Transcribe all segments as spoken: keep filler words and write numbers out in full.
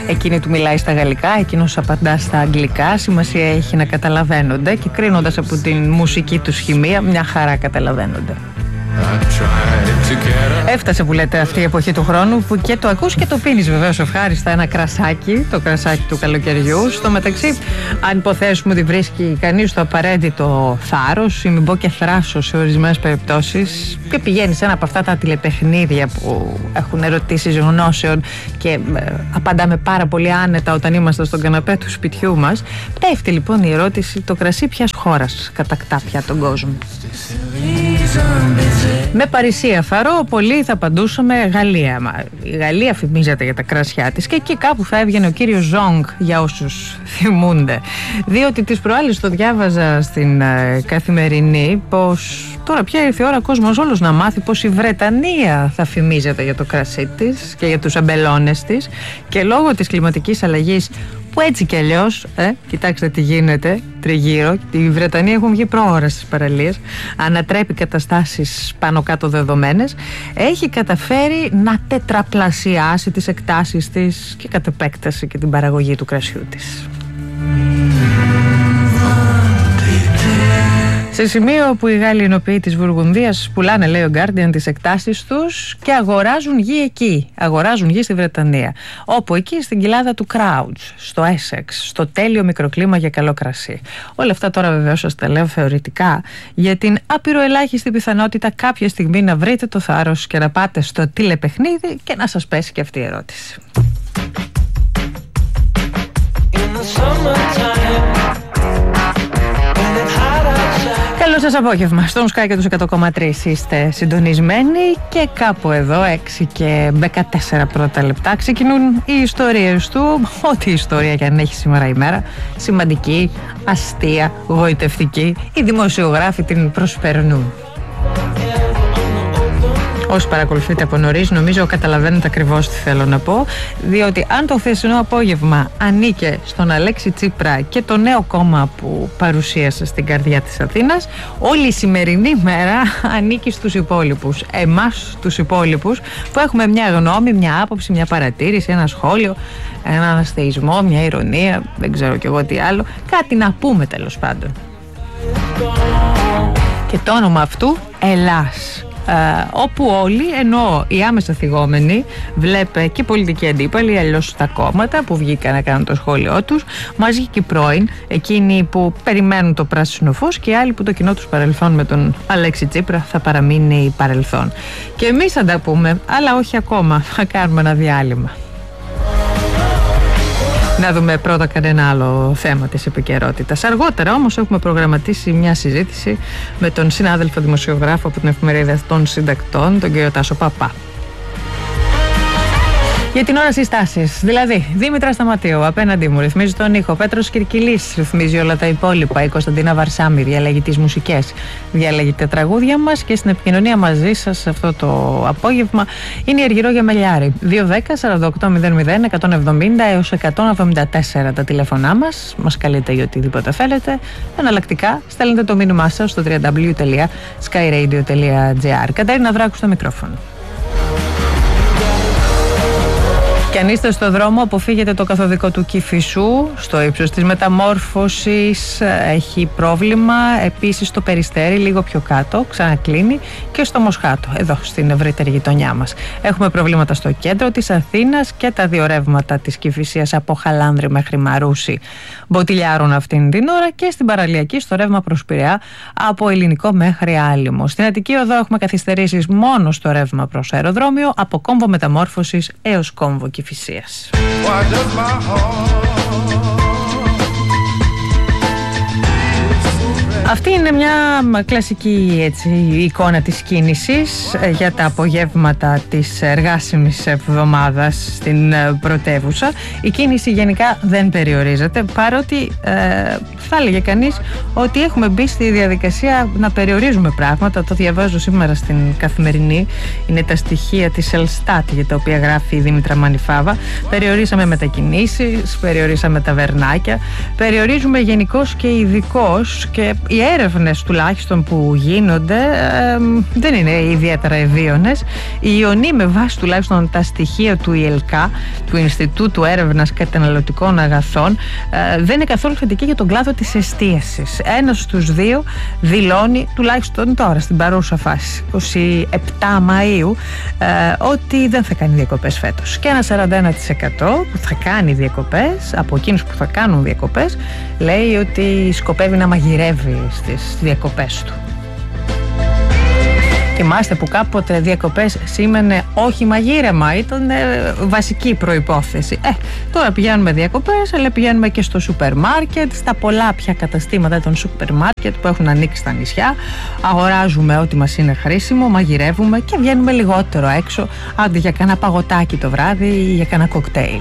Εκείνη του μιλάει στα γαλλικά, εκείνος απαντά στα αγγλικά. Σημασία έχει να καταλαβαίνονται και κρίνοντας από την μουσική τους χημεία, μια χαρά καταλαβαίνονται. Έφτασε που λέτε αυτή η εποχή του χρόνου που και το ακούς και το πίνεις βεβαίως ευχάριστα ένα κρασάκι, το κρασάκι του καλοκαιριού. Στο μεταξύ, αν υποθέσουμε ότι βρίσκει κανείς το απαραίτητο θάρρος ή μην πω και θράσος σε ορισμένες περιπτώσεις και πηγαίνει σε ένα από αυτά τα τηλεπαιχνίδια που έχουν ερωτήσεις γνώσεων και ε, απαντάμε πάρα πολύ άνετα όταν είμαστε στον καναπέ του σπιτιού μας, πέφτει λοιπόν η ερώτηση: το κρασί ποιας χώρας κατακτά πια τον κόσμο? Με παρησία φαρό, πολλοί θα απαντούσαμε Γαλλία. Μα η Γαλλία φημίζεται για τα κρασιά της και εκεί κάπου θα έβγαινε ο κύριος Ζόγκ, για όσους θυμούνται. Διότι τις προάλλες το διάβαζα στην ε, Καθημερινή πως τώρα πια ήρθε η ώρα ο κόσμος όλος να μάθει πως η Βρετανία θα φημίζεται για το κρασί της και για τους αμπελώνες της και λόγω της κλιματικής αλλαγής που έτσι κι αλλιώς, ε, κοιτάξτε τι γίνεται τριγύρω, οι Βρετανοί έχουν βγει πρόωρα στις παραλίες, ανατρέπει καταστάσεις πάνω κάτω δεδομένες, έχει καταφέρει να τετραπλασιάσει τις εκτάσεις της και κατ' επέκταση και την παραγωγή του κρασιού της. Σε σημείο που οι Γάλλοι ενοποιοί της Βουργουνδίας πουλάνε, λέει ο Guardian, τις εκτάσεις τους και αγοράζουν γη εκεί. Αγοράζουν γη στη Βρετανία. Όπου εκεί στην κοιλάδα του Crouch, στο Essex, στο τέλειο μικροκλίμα για καλό κρασί. Όλα αυτά τώρα βεβαίως σας τα λέω θεωρητικά για την απειροελάχιστη πιθανότητα κάποια στιγμή να βρείτε το θάρρος και να πάτε στο τηλεπαιχνίδι και να σας πέσει και αυτή η ερώτηση. Καλό σας απόγευμα. Στον Sky και τους εκατό κόμμα τρία είστε συντονισμένοι και κάπου εδώ έξι και δεκατέσσερα πρώτα λεπτά ξεκινούν οι ιστορίες του, ό,τι ιστορία και αν έχει σήμερα η μέρα, σημαντική, αστεία, γοητευτική, οι δημοσιογράφοι την προσπερνούν. Όσοι παρακολουθείτε από νωρίς, νομίζω καταλαβαίνετε ακριβώς τι θέλω να πω, διότι αν το χθεσινό απόγευμα ανήκε στον Αλέξη Τσίπρα και το νέο κόμμα που παρουσίασε στην καρδιά της Αθήνας, όλη η σημερινή μέρα ανήκει στους υπόλοιπους, εμάς τους υπόλοιπους που έχουμε μια γνώμη, μια άποψη, μια παρατήρηση, ένα σχόλιο, έναν αστεϊσμό, μια ηρωνία, δεν ξέρω κι εγώ τι άλλο, κάτι να πούμε τέλος πάντων. Και το όνομα αυτού, Ελλάς. Uh, όπου όλοι, ενώ οι άμεσα θυγόμενοι, βλέπε και πολιτικοί αντίπαλοι, αλλιώς τα κόμματα που βγήκαν να κάνουν το σχόλιο τους, μαζί και οι πρώην, εκείνοι που περιμένουν το πράσινο φως και οι άλλοι που το κοινό τους παρελθόν με τον Αλέξη Τσίπρα θα παραμείνει παρελθόν. Και εμείς θα τα πούμε, αλλά όχι ακόμα, θα κάνουμε ένα διάλειμμα. Να δούμε πρώτα κανένα άλλο θέμα της επικαιρότητας. Αργότερα όμως έχουμε προγραμματίσει μια συζήτηση με τον συνάδελφο δημοσιογράφο από την Εφημερίδα των Συντακτών, τον κύριο Τάσο Παπά. Για την ώρα συστάσεις, δηλαδή Δήμητρα Σταματίου απέναντί μου ρυθμίζει τον ήχο, Πέτρος Κυρκυλής ρυθμίζει όλα τα υπόλοιπα, η Κωνσταντίνα Βαρσάμι διαλέγει τις μουσικές, διαλέγει τα τραγούδια μας και στην επικοινωνία μαζί σας αυτό το απόγευμα είναι η Αργυρό Γεμελιάρη. δύο δέκα σαράντα οκτώ μηδέν μηδέν εκατόν εβδομήντα έως εκατόν εβδομήντα τέσσερα τα τηλέφωνά μας, μας καλείτε για οτιδήποτε θέλετε. Εναλλακτικά στέλνετε το μήνυμά σας στο double-u double-u double-u τελεία skyradio τελεία gr. Κατερίνα Δράκου στο μικρόφωνο. Και αν είστε στο δρόμο, αποφύγετε το καθοδικό του Κηφισού, στο ύψος της Μεταμόρφωσης έχει πρόβλημα, επίσης στο Περιστέρι λίγο πιο κάτω, ξανακλίνει, και στο Μοσχάτο, εδώ στην ευρύτερη γειτονιά μας. Έχουμε προβλήματα στο κέντρο της Αθήνας και τα δύο ρεύματα της Κηφισίας από Χαλάνδρη μέχρι Μαρούσι μποτιλιάρουν αυτήν την ώρα και στην παραλιακή στο ρεύμα προς Πειραιά από Ελληνικό μέχρι Άλυμο. Στην Αττική Οδό έχουμε καθυστερήσεις μόνο στο ρεύμα προς αεροδρόμιο από Κόμβο Μεταμόρφωσης έως Κόμβο Κηφισίας. Αυτή είναι μια κλασική έτσι, εικόνα της κίνησης για τα απογεύματα της εργάσιμης εβδομάδας στην πρωτεύουσα. Η κίνηση γενικά δεν περιορίζεται, παρότι ε, θα έλεγε κανείς ότι έχουμε μπει στη διαδικασία να περιορίζουμε πράγματα. Το διαβάζω σήμερα στην Καθημερινή, είναι τα στοιχεία της Ελστάτ για τα οποία γράφει η Δήμητρα Μανιφάβα. Περιορίσαμε μετακινήσεις, περιορίσαμε τα βερνάκια, περιορίζουμε γενικώς και ειδικώς, και η οι έρευνες τουλάχιστον που γίνονται ε, δεν είναι ιδιαίτερα ευίωνες. Η Ιωνή, με βάση τουλάχιστον τα στοιχεία του ι ελ κέι, του Ινστιτούτου Έρευνας Καταναλωτικών Αγαθών, ε, δεν είναι καθόλου θετική για τον κλάδο της εστίασης. Ένας στους δύο δηλώνει, τουλάχιστον τώρα στην παρούσα φάση, είκοσι επτά Μαΐου, ε, ότι δεν θα κάνει διακοπές φέτος. Και ένα σαράντα ένα τοις εκατό που θα κάνει διακοπές, από εκείνους που θα κάνουν διακοπές, λέει ότι σκοπεύει να μαγειρεύει στις διακοπές του. Θυμάστε που κάποτε διακοπές σήμαινε όχι μαγείρεμα, ήταν βασική προϋπόθεση. Ε, τώρα πηγαίνουμε διακοπές, αλλά πηγαίνουμε και στο σούπερ μάρκετ, στα πολλά πια καταστήματα των σούπερ μάρκετ που έχουν ανοίξει στα νησιά. Αγοράζουμε ό,τι μας είναι χρήσιμο, μαγειρεύουμε και βγαίνουμε λιγότερο έξω, άντε για κάνα παγωτάκι το βράδυ ή για κάνα κοκτέιλ.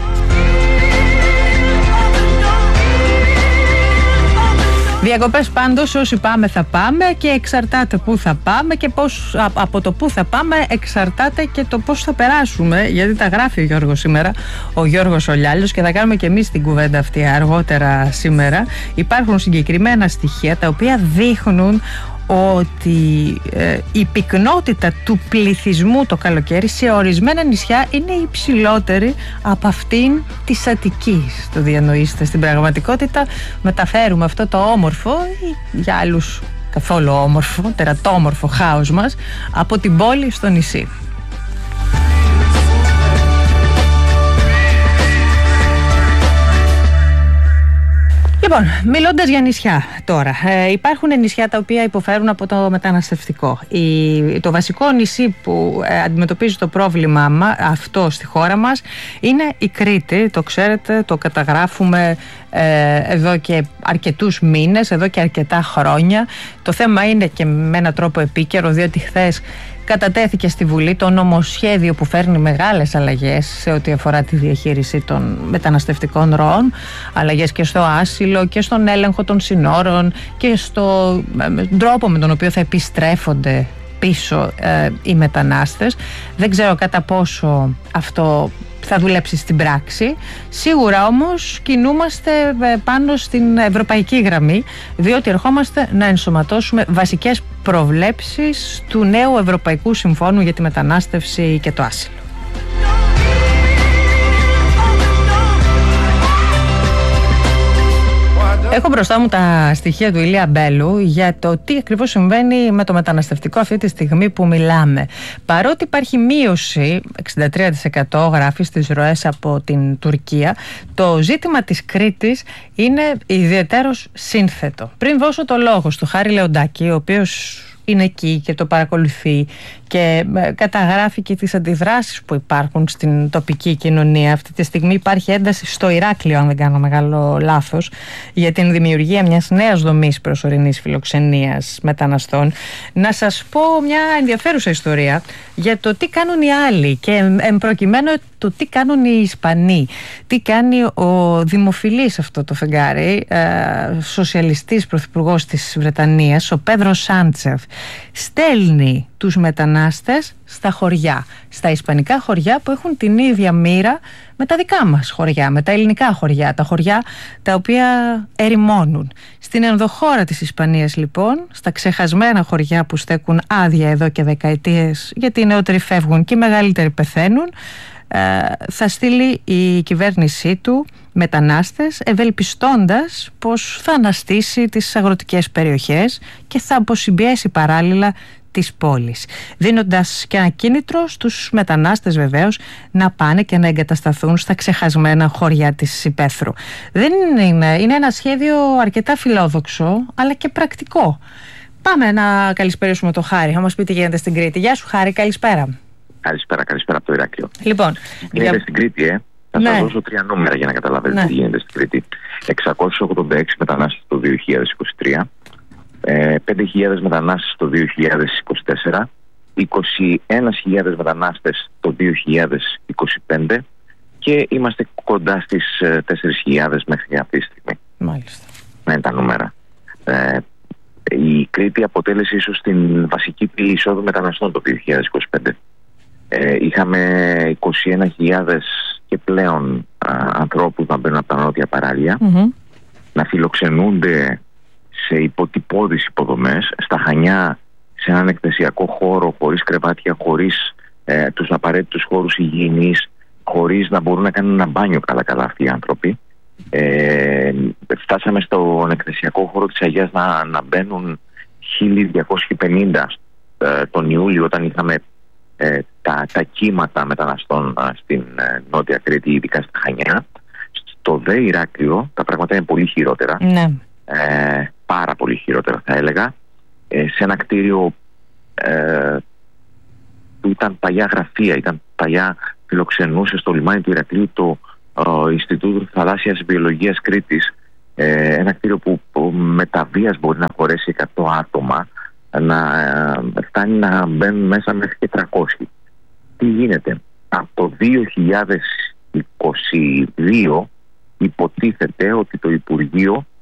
Διακοπές πάντως όσοι πάμε θα πάμε, και εξαρτάται πού θα πάμε και πώς, από το πού θα πάμε εξαρτάται και το πώς θα περάσουμε, γιατί τα γράφει ο Γιώργος σήμερα, ο Γιώργος ο Λιάλιος, και θα κάνουμε και εμείς την κουβέντα αυτή αργότερα σήμερα. Υπάρχουν συγκεκριμένα στοιχεία τα οποία δείχνουν ότι ε, η πυκνότητα του πληθυσμού το καλοκαίρι σε ορισμένα νησιά είναι υψηλότερη από αυτήν της Αττικής. Το διανοείστε? Στην πραγματικότητα μεταφέρουμε αυτό το όμορφο, ή για άλλους καθόλου όμορφο, τερατόμορφο χάος μας, από την πόλη στο νησί. Λοιπόν, μιλώντας για νησιά τώρα, ε, υπάρχουν νησιά τα οποία υποφέρουν από το μεταναστευτικό. Η, το βασικό νησί που ε, αντιμετωπίζει το πρόβλημα μα, αυτό στη χώρα μας είναι η Κρήτη. Το ξέρετε, το καταγράφουμε ε, εδώ και αρκετούς μήνες, εδώ και αρκετά χρόνια. Το θέμα είναι και με έναν τρόπο επίκαιρο, διότι χθες κατατέθηκε στη Βουλή το νομοσχέδιο που φέρνει μεγάλες αλλαγές σε ό,τι αφορά τη διαχείριση των μεταναστευτικών ροών, αλλαγές και στο άσυλο και στον έλεγχο των συνόρων και στον τρόπο με τον οποίο θα επιστρέφονται πίσω ε, οι μετανάστες. Δεν ξέρω κατά πόσο αυτό θα δουλέψει στην πράξη. Σίγουρα όμως κινούμαστε πάνω στην ευρωπαϊκή γραμμή, διότι ερχόμαστε να ενσωματώσουμε βασικές προβλέψεις του νέου Ευρωπαϊκού Συμφώνου για τη μετανάστευση και το άσυλο. Έχω μπροστά μου τα στοιχεία του Ηλία Μπέλου για το τι ακριβώς συμβαίνει με το μεταναστευτικό αυτή τη στιγμή που μιλάμε. Παρότι υπάρχει μείωση εξήντα τρία τοις εκατό, γράφει, στις ροές από την Τουρκία, το ζήτημα της Κρήτης είναι ιδιαιτέρως σύνθετο. Πριν δώσω το λόγο στο Χάρη Λεοντάκη, ο οποίος είναι εκεί και το παρακολουθεί και καταγράφει και τις αντιδράσεις που υπάρχουν στην τοπική κοινωνία. Αυτή τη στιγμή υπάρχει ένταση στο Ηράκλειο, αν δεν κάνω μεγάλο λάθος, για την δημιουργία μιας νέας δομής προσωρινής φιλοξενίας μεταναστών. Να σας πω μια ενδιαφέρουσα ιστορία για το τι κάνουν οι άλλοι και εν προκειμένου το τι κάνουν οι Ισπανοί. Τι κάνει ο δημοφιλής αυτό το φεγγάρι, ε, σοσιαλιστής πρωθυπουργός της Βρετανίας, ο Πέδρο Σάντσεφ. Στέλνει τους μετανάστες στα χωριά, στα ισπανικά χωριά που έχουν την ίδια μοίρα με τα δικά μας χωριά, με τα ελληνικά χωριά, τα χωριά τα οποία ερημώνουν. Στην ενδοχώρα της Ισπανίας λοιπόν, στα ξεχασμένα χωριά που στέκουν άδεια εδώ και δεκαετίες, γιατί οι νεότεροι φεύγουν και οι μεγαλύτεροι πεθαίνουν, θα στείλει η κυβέρνησή του μετανάστες, ευελπιστώντας πως θα αναστήσει τις αγροτικές περιοχές και θα αποσυμπιέσει παράλληλα της πόλης, δίνοντας και ένα κίνητρο στους μετανάστες βεβαίως να πάνε και να εγκατασταθούν στα ξεχασμένα χωριά της υπαίθρου. Δεν είναι, είναι ένα σχέδιο αρκετά φιλόδοξο αλλά και πρακτικό. Πάμε να καλησπερίσουμε το Χάρη, θα μας πει τι γίνεται στην Κρήτη. Γεια σου Χάρη, καλησπέρα. Καλησπέρα, καλησπέρα από το Ηράκλειο. Λοιπόν, γίνεται για... στην Κρήτη, ε. Θα ναι. σας δώσω τρία νούμερα για να καταλάβετε ναι. τι γίνεται στην Κρήτη. εξακόσιους ογδόντα έξι μετανάστες το δύο χιλιάδες είκοσι τρία, ε, πέντε χιλιάδες μετανάστες το δύο χιλιάδες είκοσι τέσσερα, είκοσι ένα χιλιάδες μετανάστες το δύο χιλιάδες είκοσι πέντε και είμαστε κοντά στις ε, τέσσερις χιλιάδες μέχρι αυτή τη στιγμή. Μάλιστα. Να είναι τα νούμερα. Ε, η Κρήτη αποτέλεσε ίσως την βασική πύλη εισόδου μεταναστών το δύο χιλιάδες είκοσι πέντε. Ε, είχαμε είκοσι ένα χιλιάδες και πλέον α, ανθρώπους να μπαίνουν από τα νότια παράλια, mm-hmm. να φιλοξενούνται σε υποτυπώδεις υποδομές, στα Χανιά, σε έναν εκθεσιακό χώρο, χωρίς κρεβάτια, χωρίς ε, τους απαραίτητους χώρους υγιεινής, χωρίς να μπορούν να κάνουν ένα μπάνιο καλά-καλά αυτοί οι άνθρωποι. Ε, φτάσαμε στον εκθεσιακό χώρο της Αγιάς να, να μπαίνουν χίλια διακόσιοι πενήντα ε, τον Ιούλιο, όταν είχαμε ε, τα, τα κύματα μεταναστών ε, στην ε, Νότια Κρήτη, ειδικά στα Χανιά. Στο δε Ηράκλειο τα πράγματα είναι πολύ χειρότερα. Ναι. Ε, πάρα πολύ χειρότερα θα έλεγα. Ε, σε ένα κτίριο ε, που ήταν παλιά γραφεία, ήταν παλιά, φιλοξενούσε στο λιμάνι του Ηρακλείου το ε, Ινστιτούτο Θαλάσσιας Βιολογίας Κρήτης, ε, ένα κτίριο που, που με τα βίας μπορεί να χωρέσει εκατό άτομα, να ε, φτάνει να μπαίνουν μέσα μέχρι και τριακόσιοι. Τι γίνεται? Από το δύο χιλιάδες είκοσι δύο υποτίθεται ότι το Υπουργείο